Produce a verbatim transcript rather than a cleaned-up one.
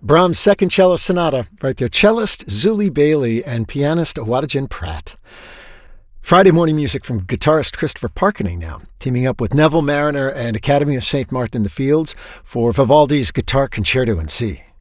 Brahms' Second Cello Sonata, right there. Cellist Zuli Bailey and pianist Wadajin Pratt. Friday morning music from guitarist Christopher Parkening now, teaming up with Neville Marriner and Academy of Saint Martin in the Fields for Vivaldi's Guitar Concerto in C.